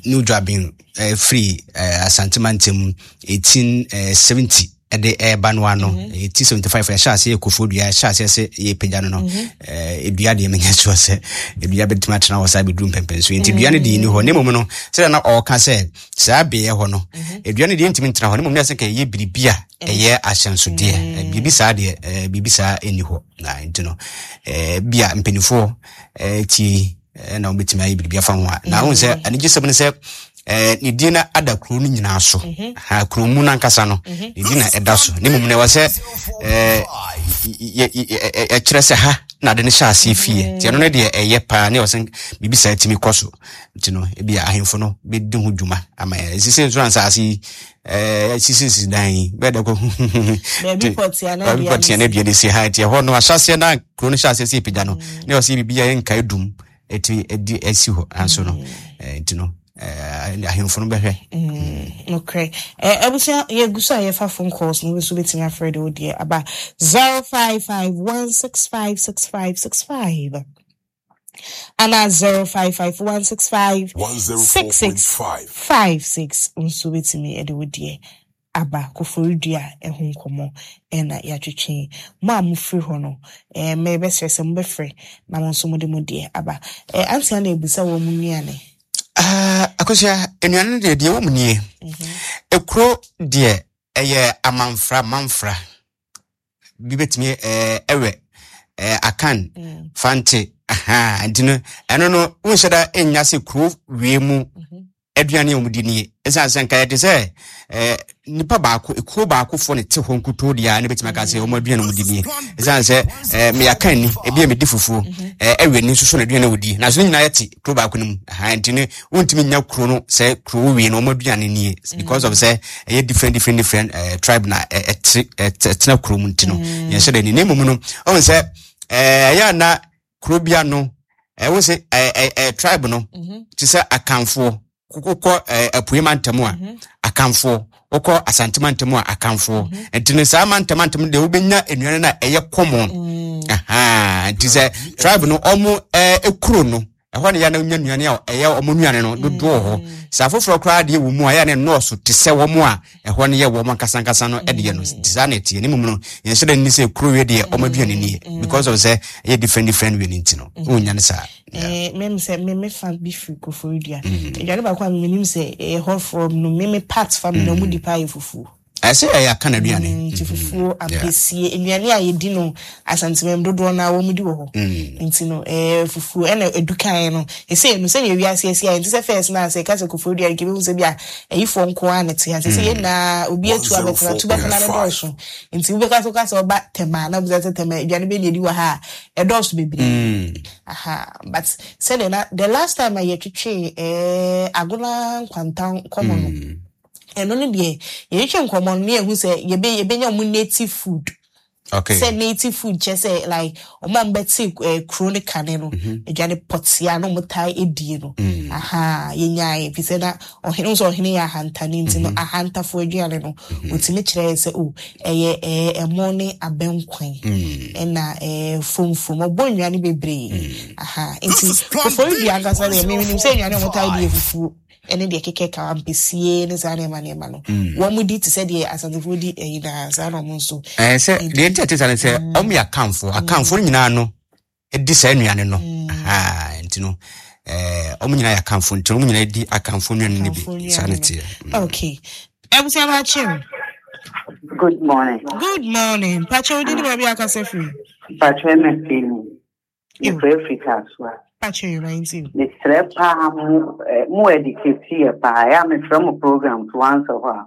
new driving free Asantemantum 1870 at the Banwano 1875 a chassis Kufudia chassis ye pejano Edia de Mengesuas Edia Betmatana was I be doom pempens into Dianity in your name said not all can say Sabi a hono Ediani the intimate honeymoon ye be beer a year ashan so dear Bibisa dear Bibisa anyhow beer and penny for tea and I'll be to my be a fan one now say and just somebody said ni dina ada kru ni nyina so ha kru mu na nkasa no ni dina eda so ni mum ne wa se kire se ha na de ne sha ase fie ti no ne de eye pa ne o se bibisa timi koso ti no e bia ahemfo no be di ho dwuma ama sisi insurance ase sisi dan be da ko be poti na bia de se ha ti ho no asase na kru ne sha ase se pija no ne o se bibia yen kai dum eti edi esi ho anso no ti no ahemfo behwe okay abusia ye gusa ye fa phone calls no so betin afraid o dear aba 0551656565 ana 0551656656 so betin e de o dear aba koforidua ehun komo na ya twetwe ma mu free ho no me be stress mo be free na mo so mo de mo dear aba ansia na ebusa wo mu nuane akosia enuane de wo mnie ekro de eye manfra bibetimi ewe akan fante ndino eno no unshada enya se kro wiemu aduane omudini esansan ka yete se nipa baako ekro baako fo ne te ho nkuto dia ne betima ka se o aduane omudini esansan me yakan ni ebia me difufu ewe ni susu na aduane odi na so nyina yete kro baako nim ndine wontimi nya kro no se kro wi no aduane ni because of say different tribe na etina kro mu ntino ye shede ni nemu no o se ya na kro bia no wo se tribe no ti se akanfo kokko apuema ntamo a akanfo okọ asantemantam a akanfo entine sa mantamantam de obenya enuane na eye common ntise tribe no omo ekuro no ehọ ne ya na nya nuane a eye omo nuane no dodo ho sa foforo kra de wo mu a ya ne nurse tise wo mu a ehọ ne ye wo man kasankasa no ede ye no design ni mu no ye se de ni se kuro we de omo aduane ni because of say ye different we ni ntino onya ne sa meme say meme fan bi free koforidua edwane ba kwa meme say hot from no meme part family no mu di pa fufu I say I can aduane fufu abesie enuane a ye di no asantemem dodo na wo mu di wo ho ntino fufu ena edukan no e say no say ye wiase ase enti say first na say ka say koforidua nke bi say bia eyifo nko anete ase say ye na obi etu abetra tu bakana na doso enti ube ka so oba tema na buza tema eduane be di wa ha e doso bebre but say the last time I twetwe agona kwantan common eno ne de ye twe nkomo ne ehu se ye be nya mu native food okay say native food just say like omam beti chronic caneno eduane potia no mutai edie no ye nyae fi se na ohene so ohene ya hanta ni ntino ahanta fo eduane no otimi kire se eye emone abenkwan na fomfom obonwane bebre enti fo eduane ga say me nim say eduane mutai edie fufu ene de keke ka ampesie ne zane manema no wo mu di ti se de asantefo di ina zane mo nso se de enti tane se o me akanfo nyina no edi sa nuane no ntino o mu nyina ya akanfo ntino mu nyina di akanfo nuane ne bi sanity okay ebusia ba chin good morning pacho di ba bi akase free pacho me feel you Africa so pacho you 19 the trepa mu educate pa I am from program to answer her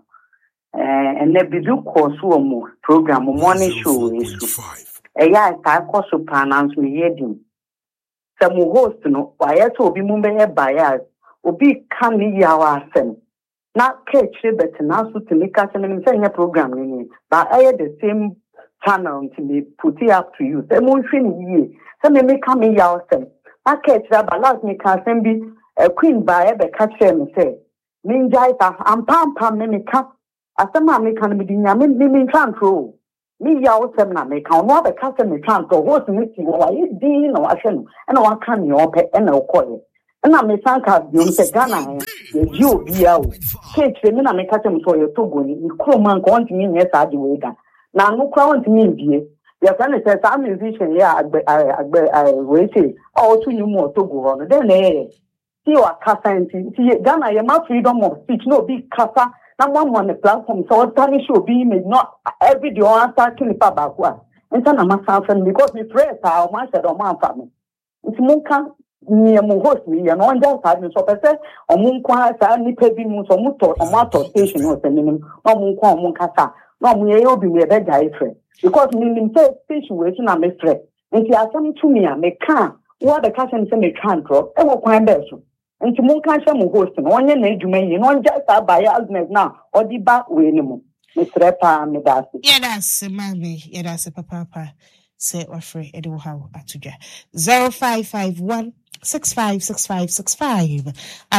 and the bidu course mo program morning show is ya ta course pronounce me heading some host no why to obi mu be bias obi kan ni yawa asem na catch bet na so to make us and say program ni but I the same channel to be put it up to you the mo hwe ni so me come yawa asem I catch that balance me can send be a queen by a catch me say ninja am pam me can asema me can be nyame me control me yawo sem na me kan no be catch me control what me see why din no ahwe no and one can you ope and no call na me sanka biom se Ghana ye ji obi a o cake me na me ka tem so ye Togo ni kroma nko want me nye sa de we ga na no kwa want me bie ye fa ne say some musician ya agbe we say o tu nyu mo Togo ho no then eh see wa kasa nti Ghana ye ma freedom of speech no be kasa na one on the platform so tarnish obi me not every day on start killing pa ba kwa nta na ma san because me pray sa o ma said o ma fa me nti mo kan ni mo host ni ya no nja sa ni so pese o mo nkwa sa ni pe bi mu so mo to station o se ni mo nkwa o mo kasa no mo ye obi me be jai frɛ because ni say station we na me frɛ nti asam to me a me kan what the question say me kan drop e wo kwan be so nti mo kan hye mo host no onye na adwuma yi no nja sa ba ya business na odi ba we ni mo me frɛ pa me da se yeah that's mami yeah that's papa say offer edu how atuja 0551 656565 and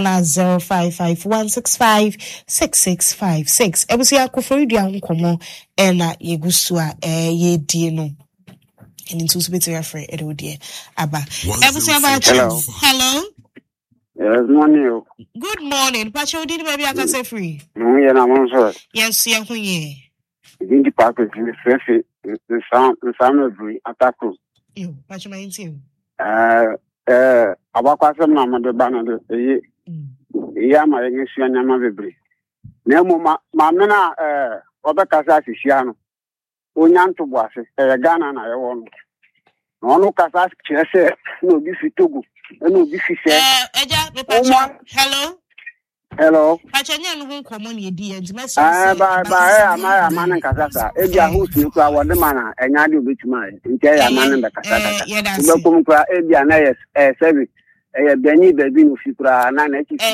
0551656656. Ebusi akofori dia nkomo e na yegusu a ye die no. And into bit refer edu die aba. Ebusi aba hello. Yes, morning. Good morning. Pacho did maybe I can say free. No, yeah, I'm sorry. Yes, yeah, kunye. In the park with the sound attack. You, Pacho my team. Abakwasem na mo de bana de ya ma yen hia nyama bebre na mo ma me na obekasa hia no onya ntobo ase Ghana na ye wo no no kasa kire no obi fi Togo no obi fi se eja me Pacho hello Pacho nya no nkomo na edi enti message ama na kasa sa eja host ni kwa wode mana enya de obetuma enti ya ma na kasa ube kum kwa ebia na yes service benyi baby no fi kura na na chi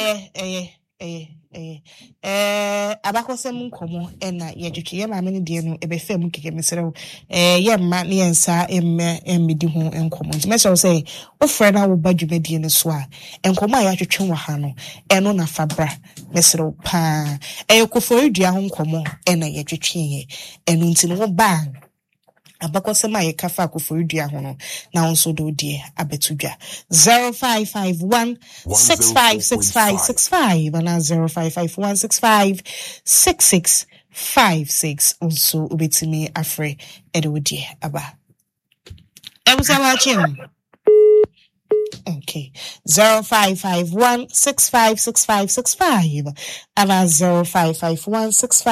abakosem nkomo na yedwetwe ye maame ne de no ebefam keke meserew ye mma ne yensa emmedi ho nkomo nti meserew say ofre na wo badwumadi ne so a nkomo a yatwetwe wo ha no eno na fabra meserew pa ekofori dua ho nkomo na yedwetwe ye eno nti no ba abakosema ye kafa akofori dua ho no na onso do die abetudwa 0551 656565 and 0551 656656 onso obetimi afre edo die aba ebusawa chim okay 0551 656565 and 0551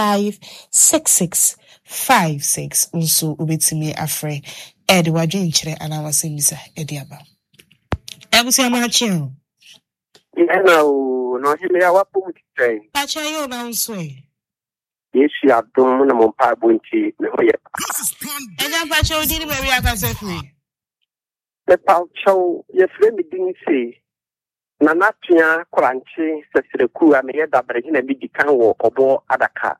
656656 unso ubetimi afre edi wadwenkyere ana wasemisa edi aba ebusi amachi ena o no hime ya wapo mtitei pacha yo na unso yesu adom na mo pa bonti me hoye eja pacha odini me wi aka sefri the pacho ye frame din say na natua kranche sesireku a me ye dabre na bi dikan wo obo adaka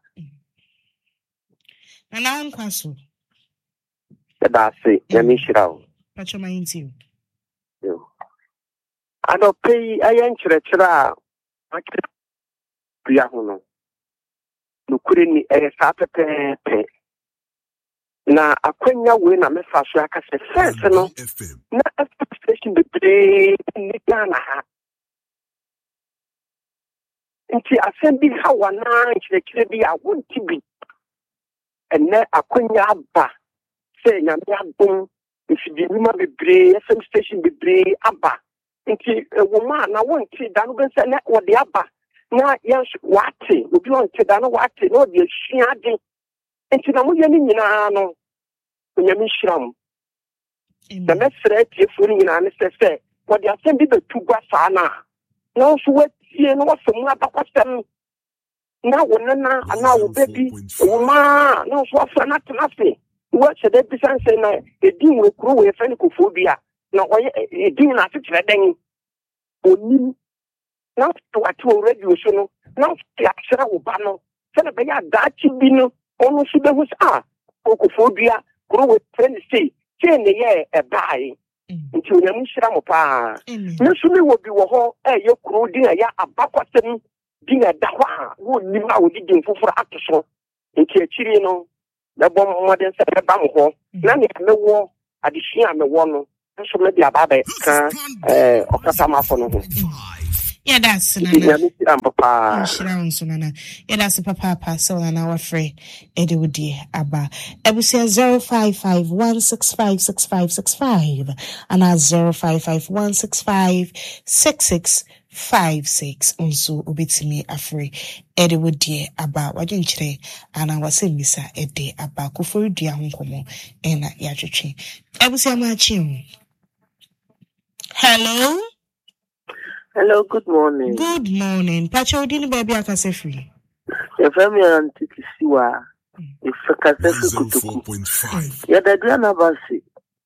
na nkwaso da se ya mi shirawo pacho mayinti yo ado pay ayen chira ya hono nukuri ni sa pepe na akwenya we na mefa so aka se sense no na station bebre ni Ghana ha nti asembi hawa na chire bi awonti bi ene akwenya aba se nyame abon ifidi nima bebre FM station bebre aba nti woma na wonti da no bense na wode aba na yes wate obi wonti da no wate no de hwiade nti na mo ye ni nyina no nyame hyiram na mesre tie fori nyina ne se wode asem bi betugwa saa na so watie no wasem abakwasem na wonana ana wo baby woma no so afa na tenafe wo chede bisanse na edin we kuro we fa ni kofobia na oye edin na atikire den onim na to ati radio so no na ti akira wo ba no se na be ya dachi bi no onu su be hu sa kofobia kuro we friend say che ne ye e bai nti onyam hira mo pa ne su mi wo bi wo ho ye kuro din ya abakwasem dinga dawa wo nima wo di din foforo atoso nti akiri no na bom modern se ba mo ho na me wo adihia me wo no so me dia ba ba ka okasa ma fo no ho Yeah, that's papa. Yeah, that's papa. So na our friend Eddie Woody Abba. Ebusia 055-165-6565 and 055-165-6656. Also, ubitimi afre Eddie Woody Abba. Wajin chire and I was saying Misa Eddie Abba. Kufuri dia hunkomo ena yachichi. Ebusia machim. Hello. Hello, good morning. Good morning. Pacho dini baby akase free. Your family auntie Kisiwa. If akase kutuku. Ya dadua na basi.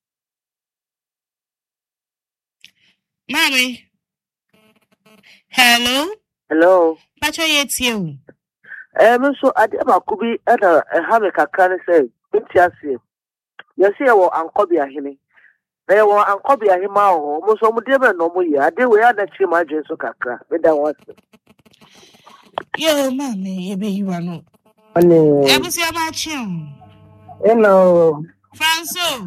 Mommy. Hello. Hello. Pacho yeti you. So ade makubi ada ha me kakra ne say, "Ntiase. You see wo ankobi ahene. Na wo ankobi ahema ho, mo so mo de be no mo yi. Ade we ada chi ma dwen so kakra. Me da what?" Yo, mommy, you be you are no. Hello. Ebusi amachi. Hello. Franso.